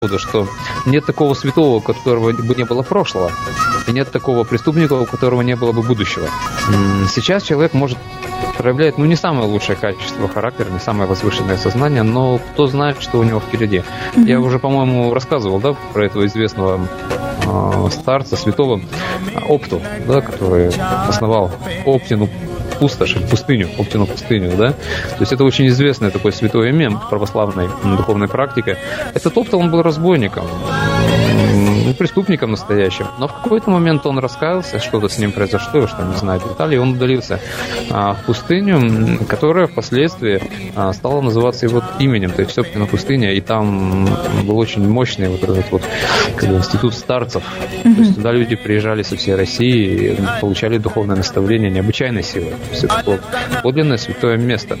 что нет такого святого, у которого бы не было прошлого, и нет такого преступника, у которого не было бы будущего. Сейчас человек может проявлять, не самое лучшее качество характера, не самое возвышенное сознание, но кто знает, что у него впереди. Я уже, по-моему, рассказывал, про этого известного старца, святого Опту, который основал Оптину пустошь, пустыню, Оптину пустыню, То есть это очень известное такое святое имя православной духовной практики. Этот Опта, он был разбойником, преступником настоящим. Но в какой-то момент он раскаялся, что-то с ним произошло, что не знаю деталей, и он удалился в пустыню, которая впоследствии стала называться его именем, то есть Оптина пустыня, и там был очень мощный этот институт старцев. То есть туда люди приезжали со всей России и получали духовное наставление необычайной силы. То есть это было подлинное святое место.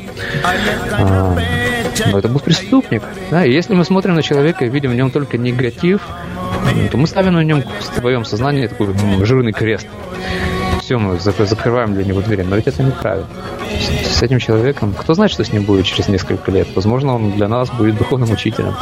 Но это был преступник. И если мы смотрим на человека и видим в нем только негатив, то мы ставим на нем в своем сознании такой жирный крест. Все, мы закрываем для него двери. Но ведь это неправильно. С этим человеком, кто знает, что с ним будет через несколько лет. Возможно, он для нас будет духовным учителем.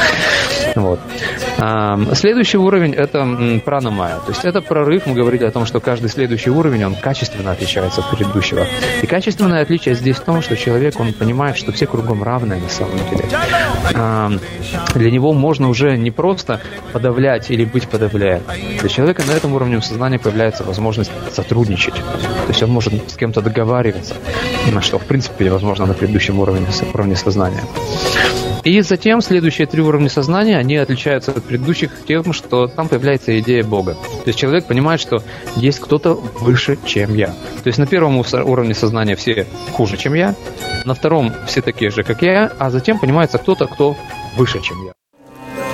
Следующий уровень – это пранамая. То есть это прорыв. Мы говорили о том, что каждый следующий уровень, он качественно отличается от предыдущего. И качественное отличие здесь в том, что человек, он понимает, что все кругом равны на самом деле. Для него можно уже не просто подавлять или быть подавляем. Для человека на этом уровне сознания появляется возможность сотрудничать. То есть он может с кем-то договариваться, что в принципе невозможно на предыдущем уровне сознания. И затем следующие 3 уровня сознания, они отличаются от предыдущих тем, что там появляется идея Бога. То есть человек понимает, что есть кто-то выше, чем я. То есть на первом уровне сознания все хуже, чем я, на втором все такие же, как я, а затем понимается кто-то, кто выше, чем я.